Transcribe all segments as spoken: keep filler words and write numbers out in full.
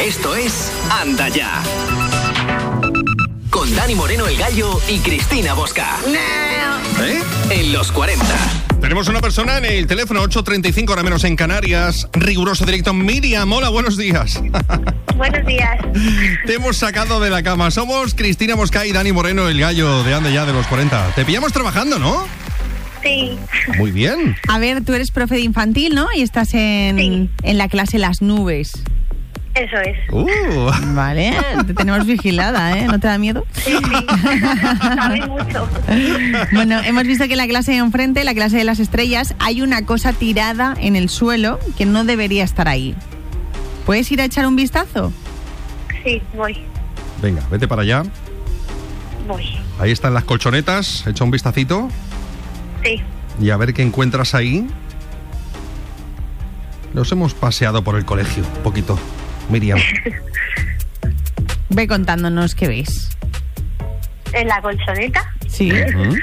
Esto es Anda Ya. Con Dani Moreno el Gallo y Cristina Bosca. ¿Eh? En los cuarenta. Tenemos una persona en el teléfono ocho treinta y cinco, ahora menos en Canarias. Riguroso directo. Miriam, hola, buenos días. Buenos días. Te hemos sacado de la cama. Somos Cristina Bosca y Dani Moreno el Gallo de Anda Ya de los cuarenta. Te pillamos trabajando, ¿no? Sí. Muy bien. A ver, tú eres profe de infantil, ¿no? Y estás en, Sí. en la clase Las Nubes. Eso es. Uh. Vale, te tenemos vigilada, ¿eh? ¿No te da miedo? Sí, sí. Sabes mucho. Bueno, hemos visto que en la clase de enfrente, la clase de las estrellas, hay una cosa tirada en el suelo que no debería estar ahí. ¿Puedes ir a echar un vistazo? Sí, voy. Venga, vete para allá. Voy. Ahí están las colchonetas. Echa un vistacito Sí. y a ver qué encuentras ahí. Nos hemos paseado por el colegio un poquito, Miriam. Ve contándonos qué ves. ¿En la colchoneta? ¿Sí? ¿Mm?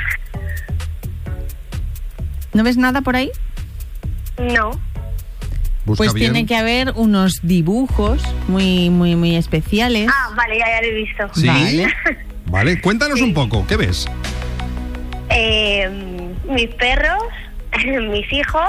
¿No ves nada por ahí? No. Busca Pues bien. tiene que haber unos dibujos muy, muy, muy especiales. Ah, vale, ya, ya lo he visto. ¿Sí? Vale. Vale, cuéntanos Sí. un poco, ¿qué ves? Eh, mis perros, mis hijos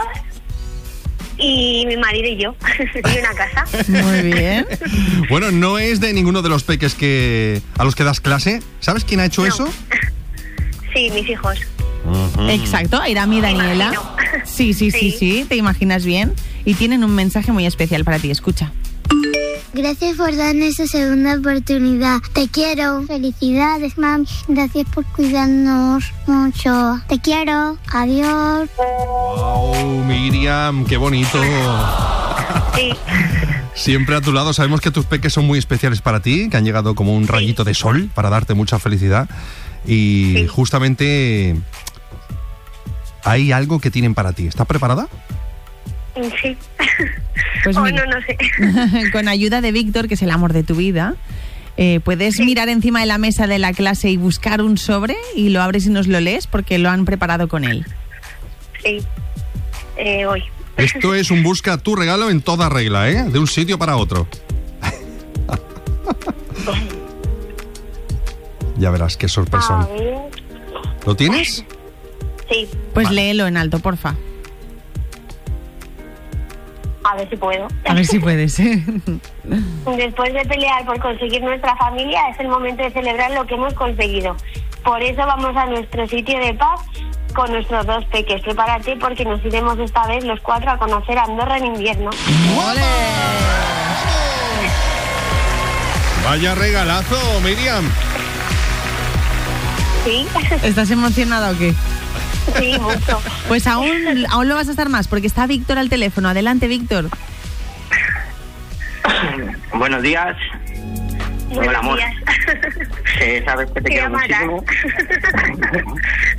y mi marido y yo. Y una casa. Muy bien. Bueno, no es de ninguno de los peques que a los que das clase. ¿Sabes quién ha hecho No. eso? Sí, mis hijos. Ujú. Exacto, Airam y Daniela. imagino. Sí, sí, sí, Sí. sí, te imaginas bien. Y tienen un mensaje muy especial para ti, escucha. Gracias por darnos esa segunda oportunidad. Te quiero. Felicidades, mam. Gracias por cuidarnos mucho. Te quiero. Adiós. Wow, Miriam, qué bonito. Sí. Siempre a tu lado. Sabemos que tus peques son muy especiales para ti, que han llegado como un rayito de sol para darte mucha felicidad. Y Sí. justamente hay algo que tienen para ti. ¿Estás preparada? Sí. Pues o mira. no, no sé. Con ayuda de Víctor, que es el amor de tu vida, eh, puedes Sí. mirar encima de la mesa de la clase y buscar un sobre y lo abres y nos lo lees porque lo han preparado con él. Sí. Eh, voy. Esto es un busca tu regalo en toda regla, ¿eh? De un sitio para otro. Ya verás qué A sorpresón. ver. ¿Lo tienes? Sí. Pues Vale. léelo en alto, porfa. A ver si puedo. A ver si puedes. Después de pelear por conseguir nuestra familia, es el momento de celebrar lo que hemos conseguido. Por eso vamos a nuestro sitio de paz con nuestros dos peques. Prepárate porque nos iremos esta vez los cuatro a conocer Andorra en invierno. Vaya regalazo, Miriam. ¿Sí? ¿Estás emocionada o qué? Sí, mucho. Pues aún, aún lo vas a estar más porque está Víctor al teléfono. Adelante, Víctor. Buenos días. Buenos amor. días. Que sabes que te Te quiero voy a matar. muchísimo.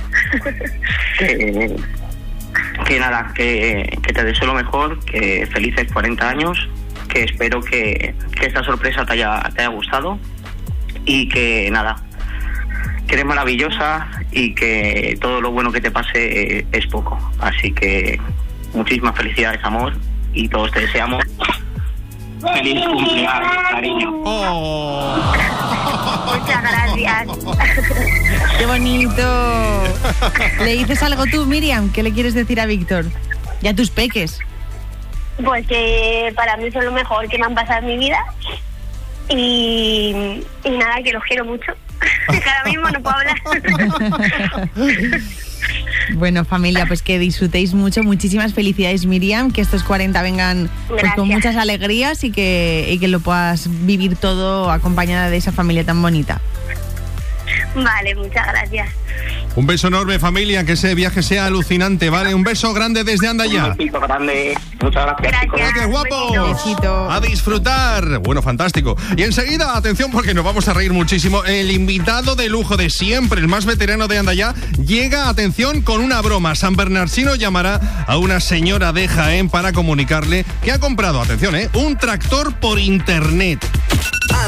que, que nada, que, que te deseo lo mejor, que felices cuarenta años, que espero que, que esta sorpresa te haya, te haya gustado y que nada, que eres maravillosa y que todo lo bueno que te pase eh, es poco. Así que muchísimas felicidades, amor, y todos te deseamos feliz cumpleaños, cariño. Oh. Muchas gracias. ¡Qué bonito! ¿Le dices algo tú, Miriam? ¿Qué le quieres decir a Víctor? Y a tus peques. Pues que para mí son lo mejor que me han pasado en mi vida. Y, y nada, que los quiero mucho. Que ahora mismo no puedo hablar. Bueno, familia, pues que disfrutéis mucho. Muchísimas felicidades, Miriam. Que estos cuarenta vengan pues, con Gracias. muchas alegrías y que, y que lo puedas vivir todo acompañada de esa familia tan bonita. Vale, muchas gracias. Un beso enorme, familia, que ese viaje sea alucinante, ¿vale? Un beso grande desde Anda Ya. Un besito grande. Muchas gracias, chicos. Gracias. ¡Qué guapos! Besito. A disfrutar. Bueno, fantástico. Y enseguida, atención, porque nos vamos a reír muchísimo. El invitado de lujo de siempre, el más veterano de Anda Ya, llega, atención, con una broma. San Bernardino llamará a una señora de Jaén para comunicarle que ha comprado, atención, ¿eh? un tractor por internet.